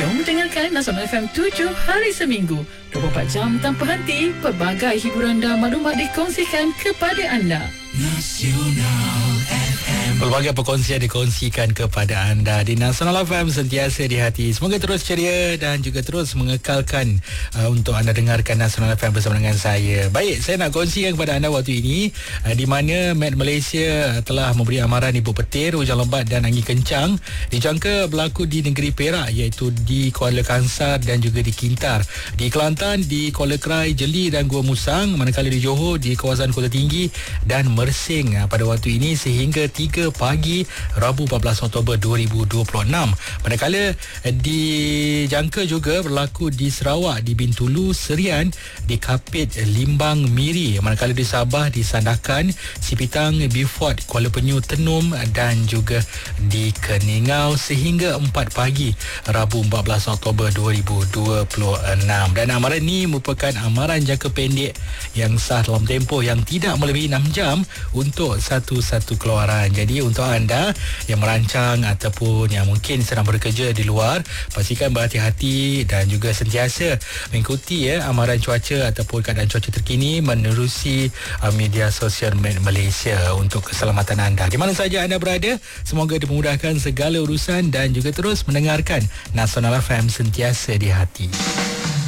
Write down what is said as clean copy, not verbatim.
Jom dengarkan Nasional FM 7 hari seminggu 24 jam tanpa henti. Pelbagai hiburan dan maklumat dikongsikan kepada anda. Nasional FM. Pelbagai perkongsian dikongsikan kepada anda di Nasional FM, sentiasa di hati. Semoga terus ceria dan juga terus mengekalkan untuk anda dengarkan Nasional FM bersama dengan saya. Baik, saya nak kongsikan kepada anda waktu ini di mana Met Malaysia telah memberi amaran ibu petir, hujan lebat dan angin kencang dijangka berlaku di negeri Perak, iaitu di Kuala Kangsar dan juga di Kintar, di Kelantan, di Kuala Krai, Jeli dan Gua Musang, manakala di Johor, di kawasan Kota Tinggi dan Mersing pada waktu ini sehingga 3 pagi Rabu 14 Oktober 2026. Manakala dijangka juga berlaku di Sarawak, di Bintulu, Serian, di Kapit, Limbang, Miri, manakala di Sabah, di Sandakan, Sipitang, Beaufort, Kuala Penyu, Tenum dan juga di Keningau sehingga 4 pagi Rabu 14 Oktober 2026. Dan amaran ini merupakan amaran jangka pendek yang sah dalam tempoh yang tidak melebihi 6 jam untuk satu-satu keluaran. Jadi untuk anda yang merancang ataupun yang mungkin sedang bekerja di luar, pastikan berhati-hati dan juga sentiasa mengikuti amaran cuaca ataupun keadaan cuaca terkini menerusi media sosial Malaysia untuk keselamatan anda. Di mana saja anda berada, semoga dimudahkan segala urusan dan juga terus mendengarkan Nasional FM, sentiasa di hati.